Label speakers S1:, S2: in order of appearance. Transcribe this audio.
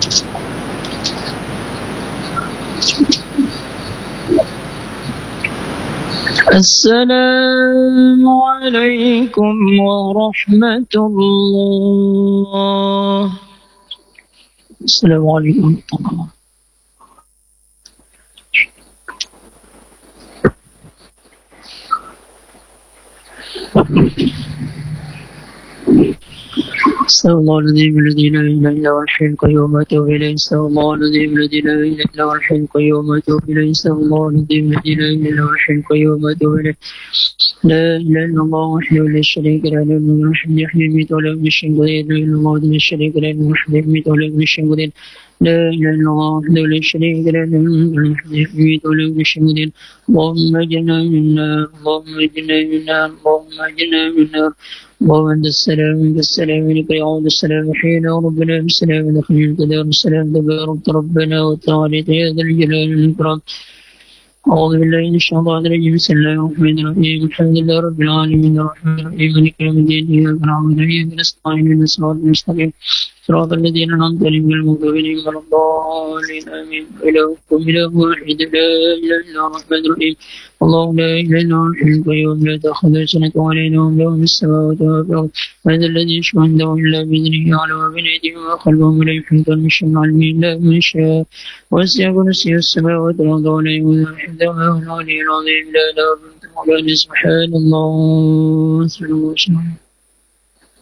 S1: السلام عليكم ورحمة الله. السلام عليكم ورحمة الله. استغفر الله العظيم الذي لا اله الا هو الحي القيوم واتوب اليه. استغفر الله العظيم الذي لا اله الا هو الحي القيوم واتوب اليه. استغفر الله العظيم الذي لا اله الا هو الحي القيوم واتوب اليه. لا اله الا الله وحده لا شريك له له الملك يحيي ويميت ولا يشرك به. لا اله الا الله وحده لا شريك له له الملك يحيي ولا يشرك به. لا اله الا الله وحده لا شريك له له الملك يحيي ولا يشرك به. اللهم اجعلنا من النار. اللهم اجعلنا من النار. اللهم اجعلنا من النار. اللهم أنت السلام منك السلام إليك يعود السلام حين ربنا بالسلام دخل القدر السلام تبارك ربنا وتعالى يا ذا الجلال والإكرام. أعوذ بالله من الشيطان الرجيم. بسم الله الرحمن الرحيم. الحمد لله رب العالمين الرحمن الرحيم مالك يوم الدين إياك نعبد وإياك نستعين اهدنا الصراط المستقيم صراط الذين أنعمت عليهم غير المغضوب عليهم ولا الضالين آمين. إلهكم إله واحد لا إله إلا هو الرحمن الرحيم. الله لا إله إلا هو الحي القيوم لا تأخذه سنة ولا نوم له في السماوات وما في الأرض هذا الذي يشفع عنده إلا بإذنه يعلم ما بين أيديهم وخلفهم ولا يحيطون بشيء من علمه إلا بما شاء وسع كرسيه السماوات والأرض ولا يؤوده حفظهما وهو العلي العظيم. لا إله إلا هو سبحان الله.